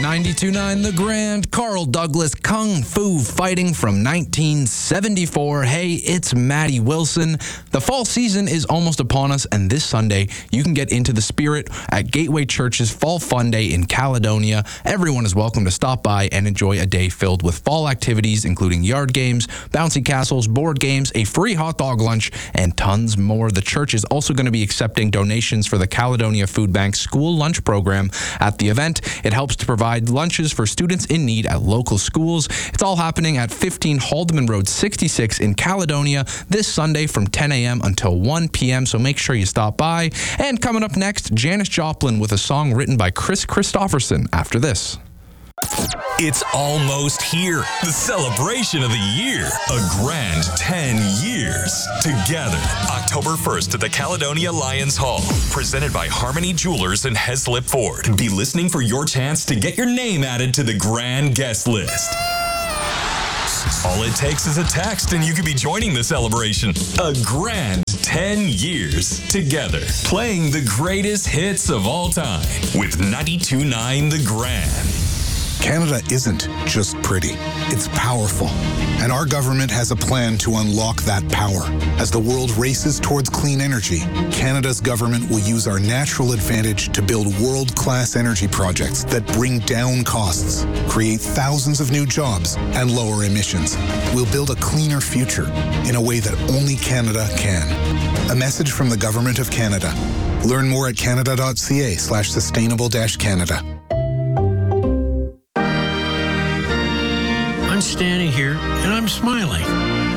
92.9 The Grand, Carl Douglas, Kung Fu Fighting from 1974. Hey, it's Maddie Wilson. The fall season is almost upon us, and this Sunday, you can get into the spirit at Gateway Church's Fall Fun Day in Caledonia. Everyone is welcome to stop by and enjoy a day filled with fall activities, including yard games, bouncy castles, board games, a free hot dog lunch, and tons more. The church is also going to be accepting donations for the Caledonia Food Bank school lunch program at the event. It helps to provide lunches for students in need at local schools. It's all happening at 15 Haldeman Road 66 in Caledonia this Sunday from 10 a.m. until 1 p.m., so make sure you stop by. And coming up next, Janis Joplin with a song written by Chris Christopherson after this. It's almost here. The celebration of the year. A grand 10 years together. October 1st at the Caledonia Lions Hall. Presented by Harmony Jewelers and Heslip Ford. Be listening for your chance to get your name added to the grand guest list. All it takes is a text and you could be joining the celebration. A grand 10 years together. Playing the greatest hits of all time with 92.9 The Grand. Canada isn't just pretty, it's powerful. And our government has a plan to unlock that power. As the world races towards clean energy, Canada's government will use our natural advantage to build world-class energy projects that bring down costs, create thousands of new jobs, and lower emissions. We'll build a cleaner future in a way that only Canada can. A message from the Government of Canada. Learn more at canada.ca/sustainable-Canada. I'm standing here and I'm smiling.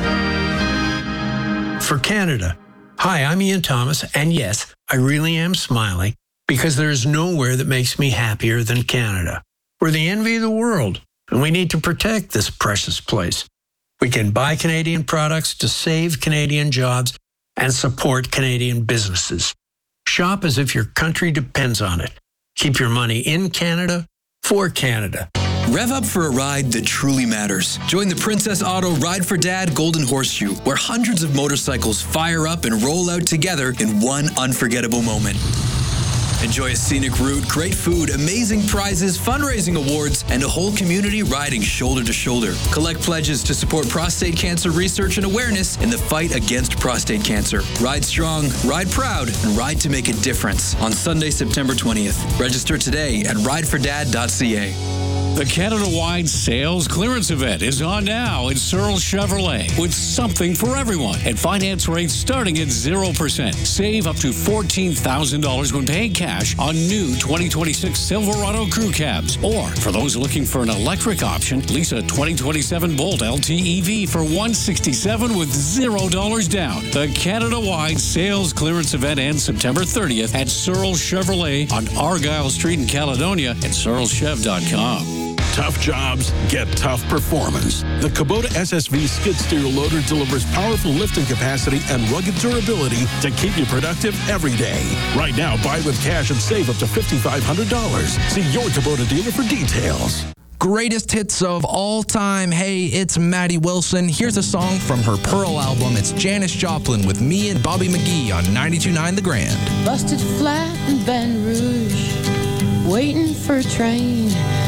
For Canada. Hi, I'm Ian Thomas, and yes, I really am smiling because there's nowhere that makes me happier than Canada. We're the envy of the world, and we need to protect this precious place. We can buy Canadian products to save Canadian jobs and support Canadian businesses. Shop as if your country depends on it. Keep your money in Canada for Canada. Rev up for a ride that truly matters. Join the Princess Auto Ride for Dad Golden Horseshoe, where hundreds of motorcycles fire up and roll out together in one unforgettable moment. Enjoy a scenic route, great food, amazing prizes, fundraising awards, and a whole community riding shoulder to shoulder. Collect pledges to support prostate cancer research and awareness in the fight against prostate cancer. Ride strong, ride proud, and ride to make a difference on Sunday, September 20th. Register today at ridefordad.ca. The Canada-wide sales clearance event is on now at Searle Chevrolet with something for everyone and finance rates starting at 0%. Save up to $14,000 when paying cash on new 2026 Silverado crew cabs. Or for those looking for an electric option, lease a 2027 Bolt LTEV for $167 with $0 down. The Canada-wide sales clearance event ends September 30th at Searle Chevrolet on Argyle Street in Caledonia and searlechev.com. Tough jobs get tough performance. The Kubota SSV skid steer loader delivers powerful lifting capacity and rugged durability to keep you productive every day. Right now, buy with cash and save up to $5,500. See your Kubota dealer for details. Greatest hits of all time. Hey, it's Maddie Wilson. Here's a song from her Pearl album. It's Janis Joplin with me and Bobby McGee on 92.9 The Grand. Busted flat in Baton Rouge, waiting for a train.